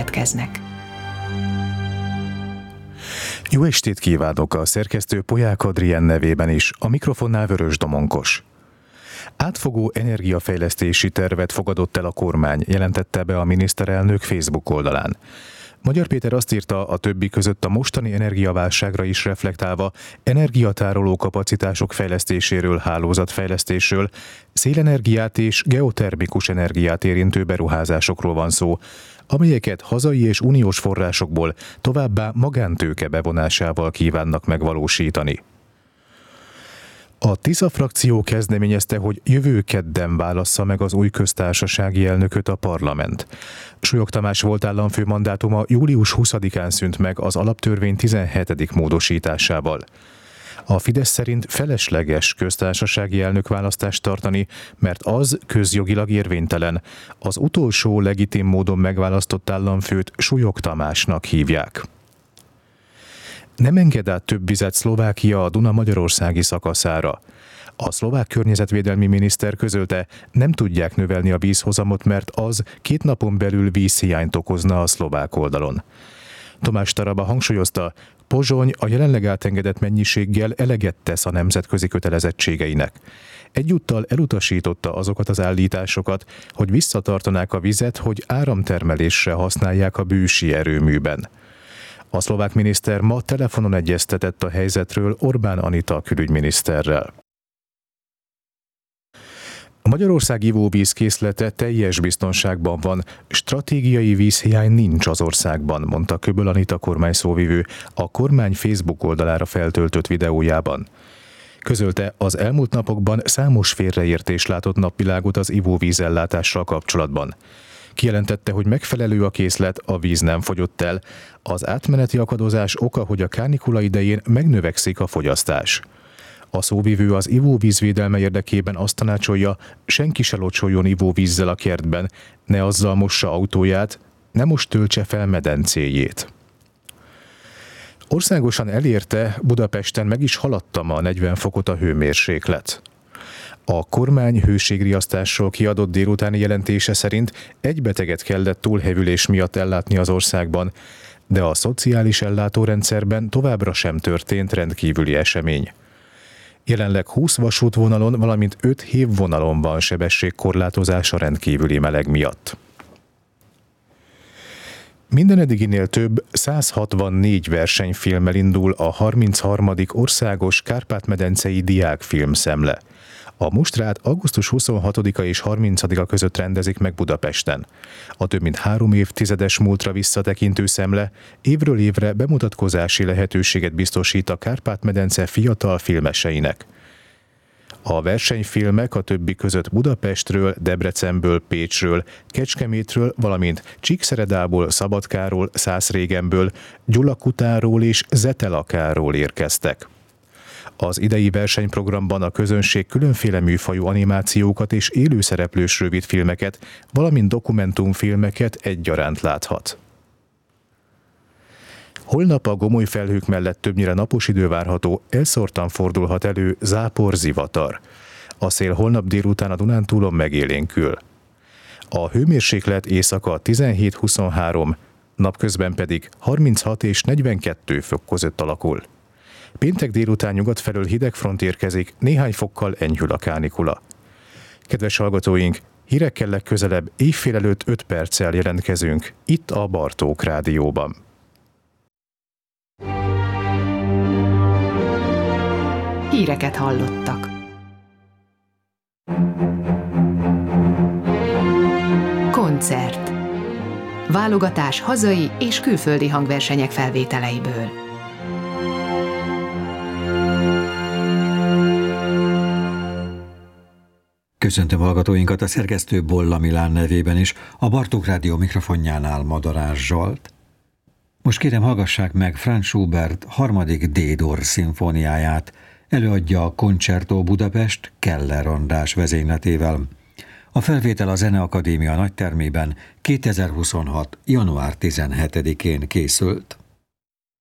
következnek. Jó estét kívánok a szerkesztő Polyák Adrien nevében is, a mikrofonnál Vörös Domonkos. Átfogó energiafejlesztési tervet fogadott el a kormány, jelentette be a miniszterelnök Facebook oldalán. Magyar Péter azt írta, a többi között a mostani energiaválságra is reflektálva energiatároló kapacitások fejlesztéséről, hálózatfejlesztésről, szélenergiát és geotermikus energiát érintő beruházásokról van szó, amelyeket hazai és uniós forrásokból, továbbá magántőke bevonásával kívánnak megvalósítani. A Tisza frakció kezdeményezte, hogy jövő kedden válassza meg az új köztársasági elnököt a parlament. Súlyog Tamás volt államfő mandátuma július 20-án szűnt meg az alaptörvény 17. módosításával. A Fidesz szerint felesleges köztársasági elnökválasztást tartani, mert az közjogilag érvénytelen. Az utolsó legitim módon megválasztott államfőt Súlyog Tamásnak hívják. Nem enged át több vizet Szlovákia a Duna-magyarországi szakaszára. A szlovák környezetvédelmi miniszter közölte, nem tudják növelni a vízhozamot, mert az 2 napon belül vízhiányt okozna a szlovák oldalon. Tomás Taraba hangsúlyozta, Pozsony a jelenleg átengedett mennyiséggel eleget tesz a nemzetközi kötelezettségeinek. Egyúttal elutasította azokat az állításokat, hogy visszatartanák a vizet, hogy áramtermelésre használják a bűsi erőműben. A szlovák miniszter ma telefonon egyeztetett a helyzetről Orbán Anita külügyminiszterrel. A Magyarország ivóvízkészlete teljes biztonságban van, stratégiai vízhiány nincs az országban, mondta Köböl Anita kormányszóvivő a kormány Facebook oldalára feltöltött videójában. Közölte, az elmúlt napokban számos félreértés látott napvilágot az ivóvízellátással kapcsolatban. Kijelentette, hogy megfelelő a készlet, a víz nem fogyott el. Az átmeneti akadozás oka, hogy a kánikula idején megnövekszik a fogyasztás. A szóvivő az ivóvíz védelme érdekében azt tanácsolja, senki se locsoljon ivóvízzel a kertben, ne azzal mossa autóját, ne most töltse fel medencéjét. Országosan elérte, Budapesten meg is haladta ma a 40 fokot a hőmérséklet. A kormány hőségriasztásról kiadott délutáni jelentése szerint egy beteget kellett túlhevülés miatt ellátni az országban, de a szociális ellátórendszerben továbbra sem történt rendkívüli esemény. Jelenleg 20 vasútvonalon, valamint 5 hévvonalon van sebességkorlátozás a rendkívüli meleg miatt. Minden eddiginél több 164 versenyfilmmel indul a 33. országos Kárpát-medencei diákfilmszemle. A mustrát augusztus 26-a és 30-a között rendezik meg Budapesten. A több mint 3 évtizedes múltra visszatekintő szemle évről évre bemutatkozási lehetőséget biztosít a Kárpát-medence fiatal filmeseinek. A versenyfilmek a többi között Budapestről, Debrecenből, Pécsről, Kecskemétről, valamint Csíkszeredából, Szabadkáról, Szászrégenből, Gyulakutáról és Zetelakáról érkeztek. Az idei versenyprogramban a közönség különféle műfajú animációkat és élőszereplős rövidfilmeket, valamint dokumentumfilmeket egyaránt láthat. Holnap a gomoly felhők mellett többnyire napos idő várható, elszórtan fordulhat elő zápor-zivatar. A szél holnap délután a Dunántúlon megélénkül. A hőmérséklet éjszaka 17-23, napközben pedig 36 és 42 fok között alakul. Péntek délután nyugat felől hideg front érkezik, néhány fokkal enyhül a kánikula. Kedves hallgatóink, hírekkel legközelebb éjfél előtt 5 perccel jelentkezünk, itt a Bartók Rádióban. Híreket hallottak. Koncert. Válogatás hazai és külföldi hangversenyek felvételeiből. Köszöntöm hallgatóinkat a szerkesztő Bolla Milán nevében is, a Bartók Rádió mikrofonjánál Madarás Zsolt. Most kérem, hallgassák meg Franz Schubert 3. D-dur szimfóniáját, előadja a Concerto Budapest Keller András vezényletével. A felvétel a Zeneakadémia nagytermében 2026. január 17-én készült.